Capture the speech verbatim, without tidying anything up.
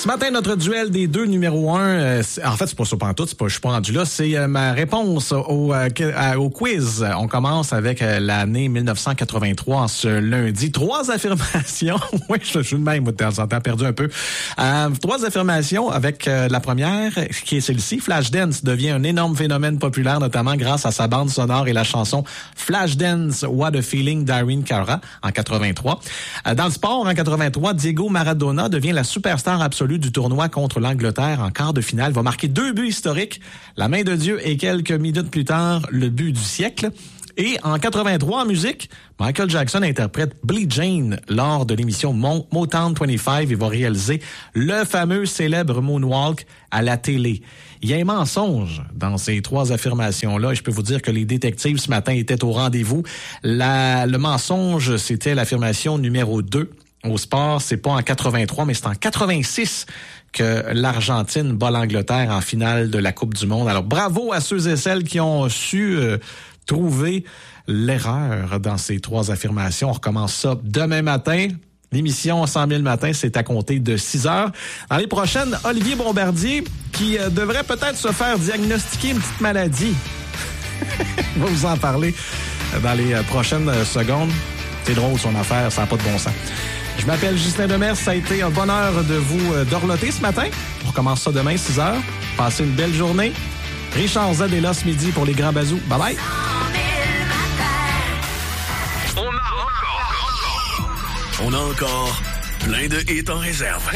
Ce matin, notre duel des deux numéro un, euh, en fait, c'est pas ça pantoute, c'est pas, je suis pas rendu là, c'est euh, ma réponse au, euh, au quiz. On commence avec euh, l'année dix-neuf cent quatre-vingt-trois, ce lundi. Trois affirmations. Oui, je suis de même, moi, de temps en temps, perdu un peu. Euh, trois affirmations avec euh, la première, qui est celle-ci. Flashdance devient un énorme phénomène populaire, notamment grâce à sa bande sonore et la chanson Flashdance, What a Feeling d'Irene Cara en quatre-vingt-trois. Euh, dans le sport, en quatre-vingt-trois, Diego Maradona devient la superstar absolue du tournoi contre l'Angleterre en quart de finale. Il va marquer deux buts historiques, la main de Dieu et quelques minutes plus tard, le but du siècle. Et en quatre-vingt-trois, en musique, Michael Jackson interprète Billie Jean lors de l'émission Mo- Motown vingt-cinq et va réaliser le fameux célèbre moonwalk à la télé. Il y a un mensonge dans ces trois affirmations-là et je peux vous dire que les détectives ce matin étaient au rendez-vous. La, le mensonge, c'était l'affirmation numéro deux. Au sport, c'est pas en quatre-vingt-trois, mais c'est en quatre-vingt-six que l'Argentine bat l'Angleterre en finale de la Coupe du Monde. Alors, bravo à ceux et celles qui ont su euh, trouver l'erreur dans ces trois affirmations. On recommence ça demain matin. L'émission cent mille matins, c'est à compter de six heures. Dans les prochaines, Olivier Bombardier, qui euh, devrait peut-être se faire diagnostiquer une petite maladie. On va vous en parler dans les euh, prochaines euh, secondes. C'est drôle son affaire, ça n'a pas de bon sens. Je m'appelle Justin Demers, ça a été un bonheur de vous euh, dorloter ce matin. On recommence ça demain, six heures. Passez une belle journée. Richard Z est là ce midi pour les grands bazous. Bye bye! On a encore, on a encore plein de hits en réserve.